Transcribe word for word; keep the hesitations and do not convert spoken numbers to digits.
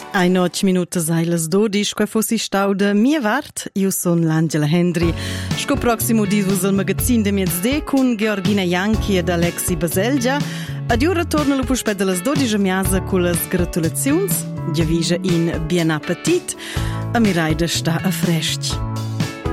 Ai notg minutas ai las dodisch, quai fossi stau da mia vart, io son l'Angela Hendry. Sco prossimo di vus al magazin de Miezde con Georgina Janchi ed Alexi Baselgia. Ad io ritorno lo puspet de las dodisch a miasa con las gratulaziuns, giavisa in bien appetit, a mi raida sta a fresc.